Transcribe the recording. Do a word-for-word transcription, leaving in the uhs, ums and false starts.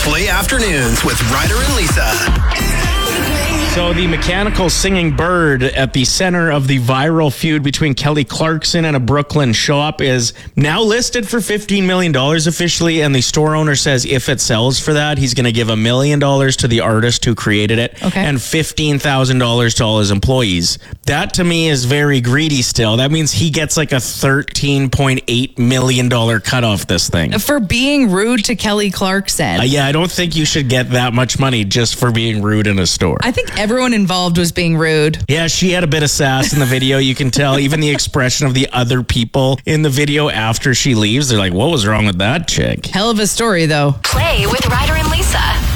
Play Afternoons with Ryder and Lisa. So the mechanical singing bird at the center of the viral feud between Kelly Clarkson and a Brooklyn shop is now listed for fifteen million dollars officially, and the store owner says if it sells for that, he's going to give a million dollars to the artist who created it Okay. and fifteen thousand dollars to all his employees. That to me is very greedy still. That means he gets like a thirteen point eight million dollars cut off this thing. For being rude to Kelly Clarkson. Uh, yeah, I don't think you should get that much money just for being rude in a store. I think everyone involved was being rude. Yeah, she had a bit of sass in the video. You can tell even the expression of the other people in the video after she leaves. They're like, what was wrong with that chick? Hell of a story, though. Play with Ryder and Lisa.